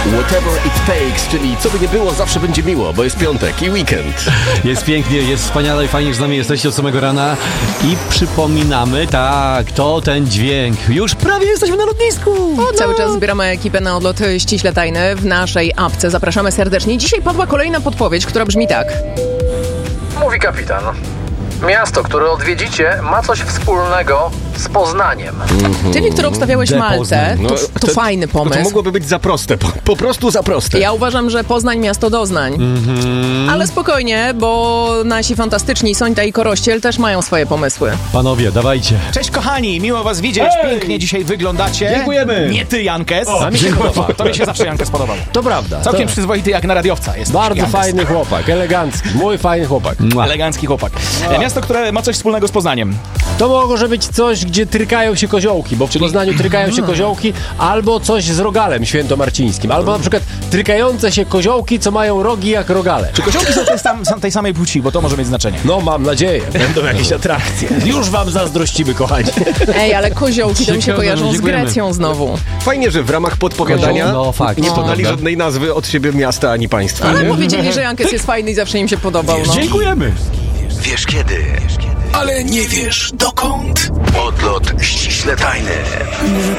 Whatever it takes, czyli co by nie było, zawsze będzie miło, bo jest piątek i weekend. Jest pięknie, jest wspaniale i fajnie, że z nami jesteście od samego rana. I przypominamy, tak, to ten dźwięk. Już prawie jesteśmy na lotnisku. Cały czas zbieramy ekipę na odlot ściśle tajny w naszej apce. Zapraszamy serdecznie. Dzisiaj padła kolejna podpowiedź, która brzmi tak. Mówi kapitan. Miasto, które odwiedzicie, ma coś wspólnego z Poznaniem. Czyli, który obstawiałeś Maltę, Poznań. to fajny To pomysł. mogłoby być za proste, po prostu za proste. Ja uważam, że Poznań miasto doznań. Ale spokojnie, bo nasi fantastyczni Sońta i Korościel też mają swoje pomysły. Panowie, dawajcie. Cześć kochani, miło was widzieć, pięknie dzisiaj wyglądacie. Dziękujemy. Nie ty, Jankes. A mi się podoba. To mi się zawsze Jankes podobał. To prawda. Całkiem przyzwoity jak na radiowca jest. Bardzo Jankes. fajny chłopak, elegancki, mój fajny chłopak. Elegancki chłopak. Miasto, które ma coś wspólnego z Poznaniem. To może być coś, gdzie trykają się koziołki, bo w Poznaniu trykają się koziołki, albo coś z rogalem świętomarcińskim, albo na przykład trykające się koziołki, co mają rogi jak rogale. Czy koziołki są tej samej płci, bo to może mieć znaczenie. No mam nadzieję, będą jakieś atrakcje. Już wam zazdrościmy, kochani. Ej, ale koziołki to mi się Ciekawe, kojarzą z dziękujemy. Grecją znowu. Fajnie, że w ramach podpowiadania No, fakt. nie podali No. żadnej nazwy od siebie miasta ani państwa. Ale nie? powiedzieli, że Jankes jest fajny i zawsze im się podobał. No. Dziękujemy. Wiesz kiedy, ale nie wiesz dokąd. Odlot ściśle tajny.